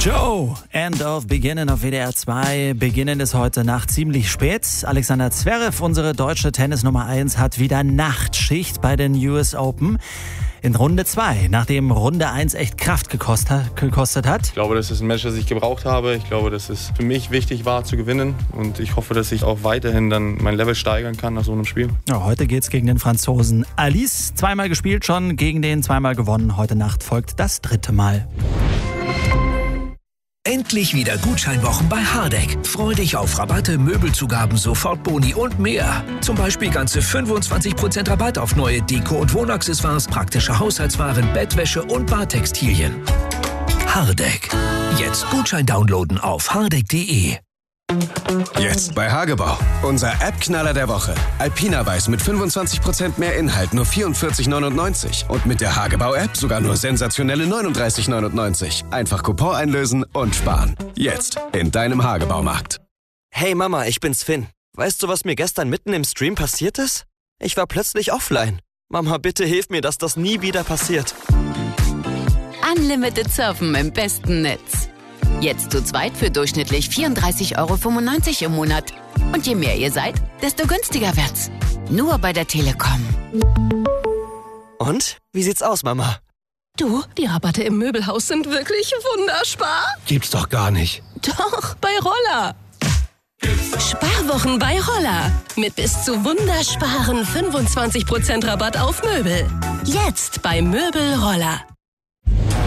Joe, End of Beginning auf WDR 2. Beginnen ist heute Nacht ziemlich spät. Alexander Zverev, unsere deutsche Tennis Nummer 1, hat wieder Nachtschicht bei den US Open. In Runde 2, nachdem Runde 1 echt Kraft gekostet hat. Ich glaube, das ist ein Match, das ich gebraucht habe. Ich glaube, dass es für mich wichtig war zu gewinnen. Und ich hoffe, dass ich auch weiterhin dann mein Level steigern kann nach so einem Spiel. Ja, heute geht's gegen den Franzosen Alice. Zweimal gespielt schon, gegen den zweimal gewonnen. Heute Nacht folgt das 3. Mal. Endlich wieder Gutscheinwochen bei Hardegg. Freu dich auf Rabatte, Möbelzugaben, Sofortboni und mehr. Zum Beispiel ganze 25% Rabatt auf neue Deko- und Wohnaccessoires, praktische Haushaltswaren, Bettwäsche und Badtextilien. Hardegg. Jetzt Gutschein downloaden auf hardegg.de. Jetzt bei Hagebau. Unser App-Knaller der Woche. Alpina Weiß mit 25% mehr Inhalt, nur 44,99. Und mit der Hagebau-App sogar nur sensationelle 39,99. Einfach Coupon einlösen und sparen. Jetzt in deinem Hagebaumarkt. Hey Mama, ich bin's Finn. Weißt du, was mir gestern mitten im Stream passiert ist? Ich war plötzlich offline. Mama, bitte hilf mir, dass das nie wieder passiert. Unlimited Surfen im besten Netz. Jetzt zu zweit für durchschnittlich 34,95 € im Monat. Und je mehr ihr seid, desto günstiger wird's. Nur bei der Telekom. Und? Wie sieht's aus, Mama? Du, die Rabatte im Möbelhaus sind wirklich wunderspar. Gibt's doch gar nicht. Doch, bei Roller. Sparwochen bei Roller. Mit bis zu wundersparen 25% Rabatt auf Möbel. Jetzt bei Möbel Roller.